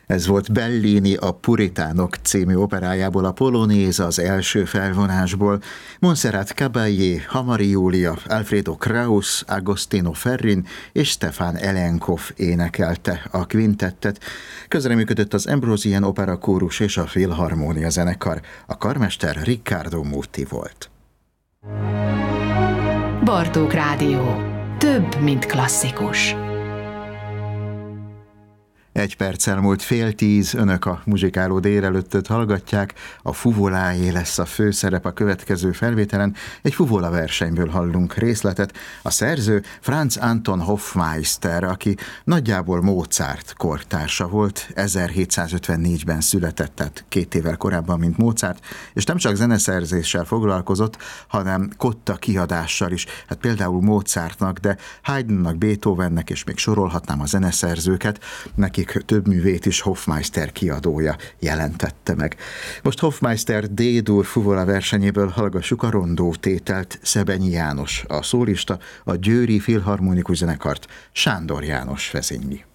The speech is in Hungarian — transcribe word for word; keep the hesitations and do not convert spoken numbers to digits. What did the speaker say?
Ez volt Bellini a Puritánok című operájából, a Polonéza az első felvonásból. Montserrat Caballé, Hamari Júlia, Alfredo Kraus, Agostino Ferrin és Stefan Elenkov énekelte a kvintettet. Közreműködött az Ambrosian Opera Kórus és a Filharmonia zenekar. A karmester Riccardo Muti volt. Bartók Rádió. Több, mint klasszikus. Egy perccel múlt fél tíz, önök a muzsikáló délelőttöt hallgatják, a Fuvoláé lesz a főszerep a következő felvételen, egy fuvola versenyből hallunk részletet. A szerző Franz Anton Hofmeister, aki nagyjából Mozart kortársa volt, ezerhétszázötvennégyben született, tehát két évvel korábban, mint Mozart, és nem csak zeneszerzéssel foglalkozott, hanem kotta kiadással is, hát például Mozartnak, de Haydnnak, Beethovennek, és még sorolhatnám a zeneszerzőket, neki több művét is Hofmeister kiadója jelentette meg. Most Hofmeister D-dur fuvola versenyéből hallgassuk a rondó tételt. Szebenyi János a szólista, a Győri Filharmonikus Zenekart Sándor János vezényli.